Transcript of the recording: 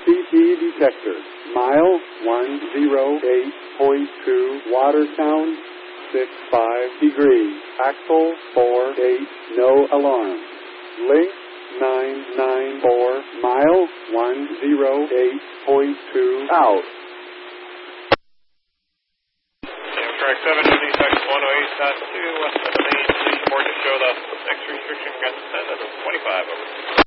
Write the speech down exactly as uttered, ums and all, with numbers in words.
C T detector. Mile one oh eight point two, Watertown, six five degrees. Axle four eight, no alarm. Link nine nine four, mile one oh eight point two, out. Track seven, defect one oh eight point two, west of the main, please report to show the next restriction got set at twenty-five over.